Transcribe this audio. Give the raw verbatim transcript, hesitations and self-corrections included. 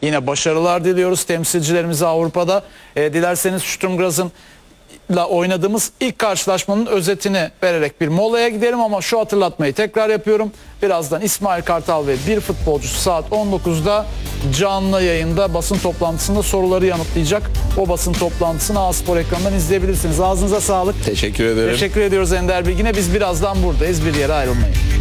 yine başarılar diliyoruz temsilcilerimize Avrupa'da. E, dilerseniz Sturm Graz'ın la oynadığımız ilk karşılaşmanın özetini vererek bir molaya gidelim ama şu hatırlatmayı tekrar yapıyorum. Birazdan İsmail Kartal ve bir futbolcusu saat on dokuzda canlı yayında basın toplantısında soruları yanıtlayacak. O basın toplantısını A-Spor ekranından izleyebilirsiniz. Ağzınıza sağlık. Teşekkür ederim. Teşekkür ediyoruz Ender Bilgin'e. Biz birazdan buradayız. Bir yere ayrılmayın.